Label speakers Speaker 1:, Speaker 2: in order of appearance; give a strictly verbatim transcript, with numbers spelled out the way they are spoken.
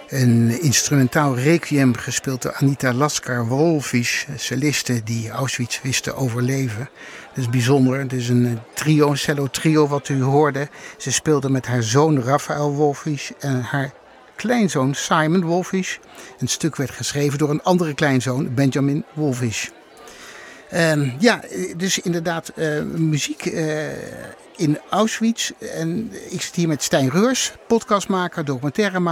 Speaker 1: Een instrumentaal requiem gespeeld door Anita Laskar-Wolfisch, celliste die Auschwitz wist te overleven. Dat is bijzonder. Het is een trio, een cello trio wat u hoorde. Ze speelde met haar zoon Raphael Wolfisch en haar kleinzoon Simon Wolfisch. Een stuk werd geschreven door een andere kleinzoon, Benjamin Wolfisch. Uh, ja, dus inderdaad uh, muziek uh, in Auschwitz. En ik zit hier met Stijn Reurs, podcastmaker, documentairemaker.